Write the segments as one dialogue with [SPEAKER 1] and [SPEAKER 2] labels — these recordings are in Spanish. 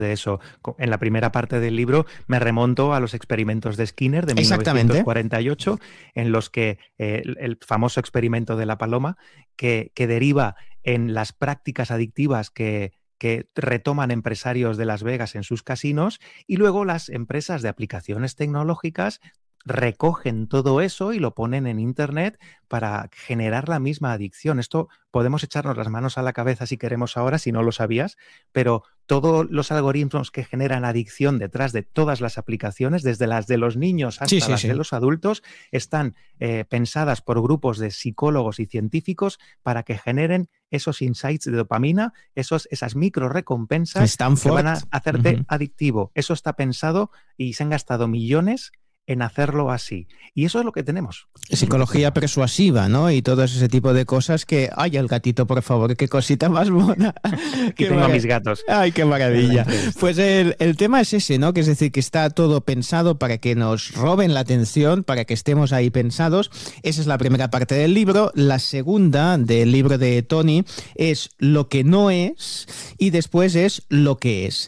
[SPEAKER 1] de eso. En la primera parte del libro me remonto a los experimentos de Skinner de
[SPEAKER 2] Exactamente.
[SPEAKER 1] 1948, en los que el famoso experimento de la paloma, que deriva en las prácticas adictivas que retoman empresarios de Las Vegas en sus casinos, y luego las empresas de aplicaciones tecnológicas recogen todo eso y lo ponen en Internet para generar la misma adicción. Esto podemos echarnos las manos a la cabeza si queremos ahora, si no lo sabías, pero todos los algoritmos que generan adicción detrás de todas las aplicaciones, desde las de los niños hasta las de los adultos, están pensadas por grupos de psicólogos y científicos para que generen esos insights de dopamina, esas micro recompensas que van a hacerte adictivo. Eso está pensado y se han gastado millones en hacerlo así. Y eso es lo que tenemos.
[SPEAKER 2] Psicología persuasiva, ¿no? Y todo ese tipo de cosas que... ¡Ay, el gatito, por favor! ¡Qué cosita más mona!
[SPEAKER 1] Aquí tengo a mis gatos.
[SPEAKER 2] ¡Ay, qué maravilla! Pues el tema es ese, ¿no? Que es decir, que está todo pensado para que nos roben la atención, para que estemos ahí pensados. Esa es la primera parte del libro. La segunda del libro de Tony es lo que no es y después es lo que es.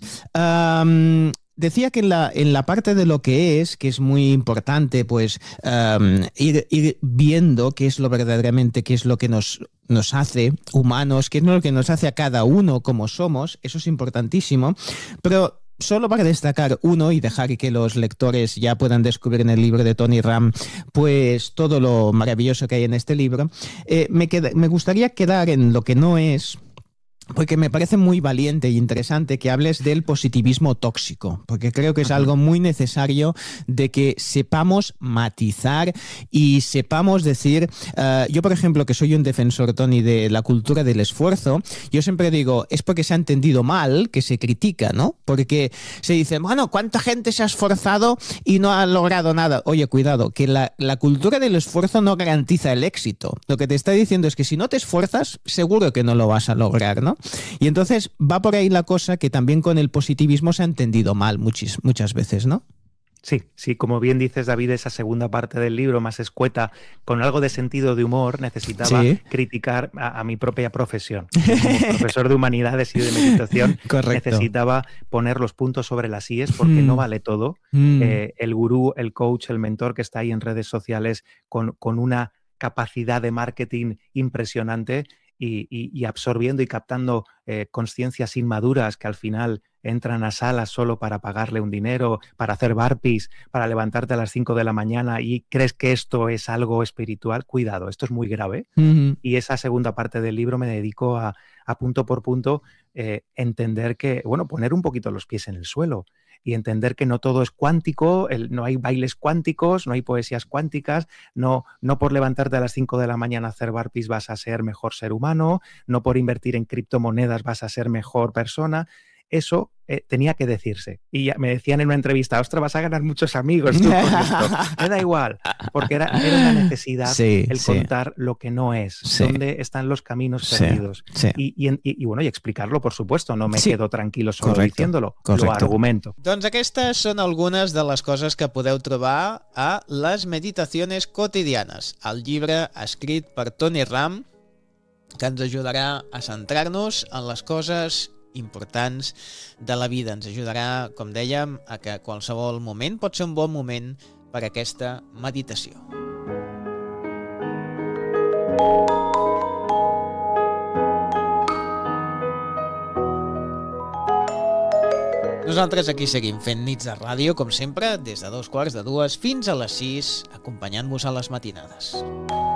[SPEAKER 2] Decía que en la parte de lo que es muy importante, pues ir viendo qué es lo verdaderamente, qué es lo que nos hace humanos, qué es lo que nos hace a cada uno como somos. Eso es importantísimo, pero solo para destacar uno y dejar que los lectores ya puedan descubrir en el libro de Tony Ram pues todo lo maravilloso que hay en este libro, me gustaría quedar en lo que no es, porque me parece muy valiente e interesante que hables del positivismo tóxico, porque creo que es algo muy necesario de que sepamos matizar y sepamos decir, yo por ejemplo que soy un defensor, Tony, de la cultura del esfuerzo, yo siempre digo, es porque se ha entendido mal que se critica, ¿no? Porque se dice, bueno, ¿cuánta gente se ha esforzado y no ha logrado nada? Oye, cuidado, que la cultura del esfuerzo no garantiza el éxito. Lo que te está diciendo es que si no te esfuerzas, seguro que no lo vas a lograr, ¿no? Y entonces va por ahí la cosa, que también con el positivismo se ha entendido mal muchas veces, ¿no?
[SPEAKER 1] Sí, como bien dices, David, esa segunda parte del libro más escueta, con algo de sentido de humor, necesitaba criticar a mi propia profesión. Como profesor de humanidades y de meditación, necesitaba poner los puntos sobre las íes, porque no vale todo. El gurú, el coach, el mentor que está ahí en redes sociales con una capacidad de marketing impresionante, y absorbiendo y captando conciencias inmaduras que al final entran a salas solo para pagarle un dinero, para hacer burpees, para levantarte a las 5 de la mañana y crees que esto es algo espiritual. Cuidado, esto es muy grave. Y esa segunda parte del libro me dedico a punto por punto entender que, bueno, poner un poquito los pies en el suelo y entender que no todo es cuántico, no hay bailes cuánticos, no hay poesías cuánticas, no por levantarte a las 5 de la mañana a hacer burpees vas a ser mejor ser humano, no por invertir en criptomonedas vas a ser mejor persona. Eso tenía que decirse. Y ya me decían en una entrevista, ostras, vas a ganar muchos amigos tú con esto. Me da igual, porque era una necesidad contar lo que no es, dónde están los caminos perdidos. Y bueno, y explicarlo, por supuesto, no me quedo tranquilo solo diciéndolo, lo argumento.
[SPEAKER 2] Doncs aquestes són algunes de les coses que podeu trobar a Les Meditaciones Cotidianes, el llibre escrit per Tony Ram, que ens ajudarà a centrar-nos en les coses importants de la vida. Ens ajudarà, com dèiem, a que qualsevol moment pot ser un bon moment per a aquesta meditació. Nosaltres aquí seguim fent nits de ràdio, com sempre, des de 2:45 fins a les 6, acompanyant-vos a les matinades.